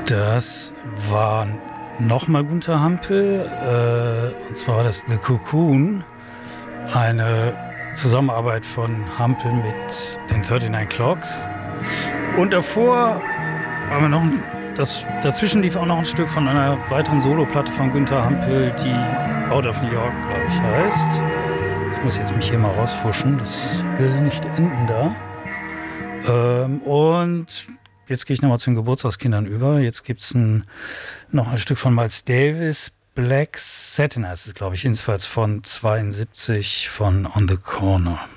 Das war nochmal Gunther Hampel, und zwar war das The Cocoon, eine Zusammenarbeit von Hampel mit den 39 Clocks. Und davor haben wir noch dazwischen lief auch noch ein Stück von einer weiteren Soloplatte von Gunther Hampel, die Out of New York, glaube ich, heißt. Ich muss jetzt mich hier mal rausfuschen, das will nicht enden da. Und jetzt gehe ich nochmal zu den Geburtstagskindern über. Jetzt gibt es noch ein Stück von Miles Davis, Black Satin heißt es, glaube ich, jedenfalls von 72 von On the Corner.